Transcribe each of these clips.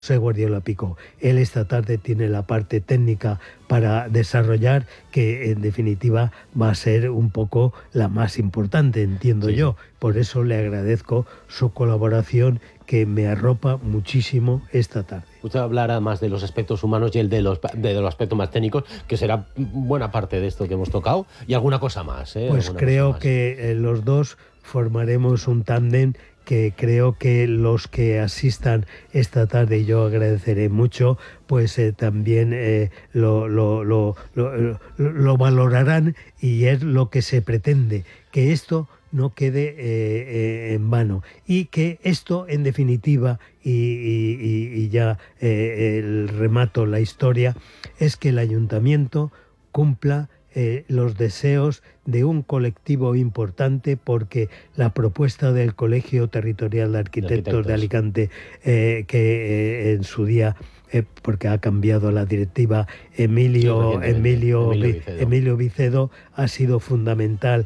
José Guardiola Picó. Él esta tarde tiene la parte técnica para desarrollar, que en definitiva va a ser un poco la más importante, entiendo Sí, yo. sí. Por eso le agradezco su colaboración, que me arropa muchísimo esta tarde. Usted hablará más de los aspectos humanos y el de los aspectos más técnicos, que será buena parte de esto que hemos tocado, y alguna cosa más. Pues alguna creo cosa más. que los dos formaremos un tándem que creo que los que asistan esta tarde, y yo agradeceré mucho, pues también lo valorarán, y es lo que se pretende, que esto no quede en vano, y que esto, en definitiva, y ya el remato la historia, es que el ayuntamiento cumpla los deseos de un colectivo importante, porque la propuesta del Colegio Territorial de Arquitectos de Alicante, que en su día, porque ha cambiado la directiva, Emilio Vicedo, ha sido fundamental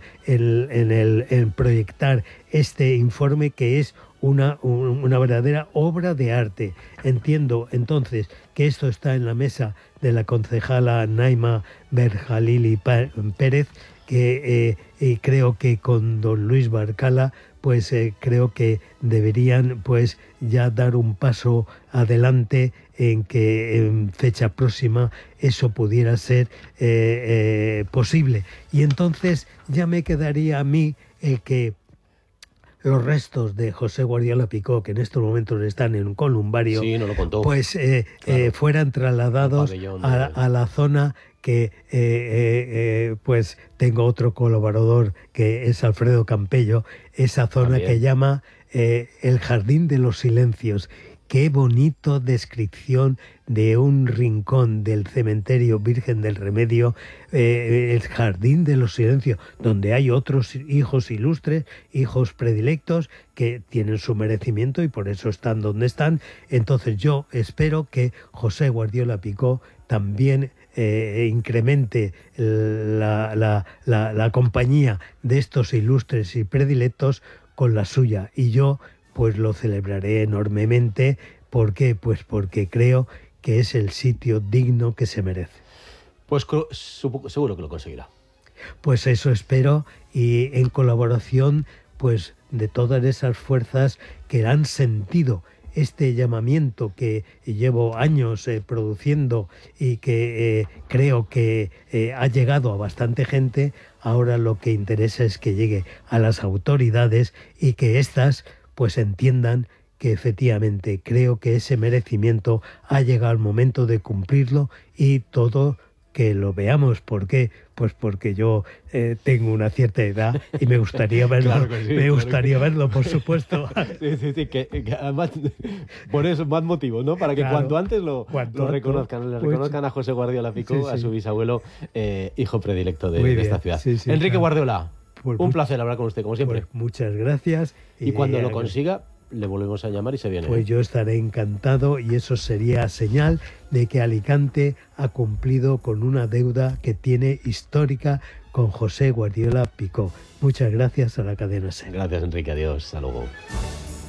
en proyectar este informe, que es una verdadera obra de arte. Entiendo entonces que esto está en la mesa de la concejala Naima Berjalili Pérez, que creo que con don Luis Barcala, pues creo que deberían pues ya dar un paso adelante, en que en fecha próxima eso pudiera ser posible. Y entonces ya me quedaría a mí el que los restos de José Guardiola Picó, que en estos momentos están en un columbario, sí, no lo contó, pues claro, fueran trasladados a la zona que pues tengo otro colaborador, que es Alfredo Campello, esa zona también, que llama el Jardín de los Silencios. Qué bonito descripción de un rincón del cementerio Virgen del Remedio, el Jardín de los Silencios, donde hay otros hijos ilustres, hijos predilectos, que tienen su merecimiento y por eso están donde están. Entonces yo espero que José Guardiola Picó también incremente la compañía de estos ilustres y predilectos con la suya, y yo pues lo celebraré enormemente. ¿Por qué? Pues porque creo que es el sitio digno que se merece. Pues seguro que lo conseguirá. Pues eso espero, y en colaboración pues de todas esas fuerzas que han sentido este llamamiento que llevo años produciendo, y que creo que ha llegado a bastante gente. Ahora lo que interesa es que llegue a las autoridades, y que éstas pues entiendan que efectivamente creo que ese merecimiento ha llegado el momento de cumplirlo, y todo que lo veamos. ¿Por qué? Pues porque yo tengo una cierta edad y me gustaría verlo, claro que sí, me gustaría verlo, por supuesto. Sí, que además, por eso, más motivos, ¿no? Para que claro, cuanto antes lo reconozcan, le reconozcan a José Guardiola Picó, a su bisabuelo, hijo predilecto de esta ciudad. Enrique Guardiola, un placer hablar con usted, como siempre. Pues muchas gracias. Y cuando lo consiga, le volvemos a llamar y se viene. Pues yo estaré encantado, y eso sería señal de que Alicante ha cumplido con una deuda que tiene histórica con José Guardiola Picó. Muchas gracias a la cadena SER. Gracias, Enrique. Adiós. Hasta luego.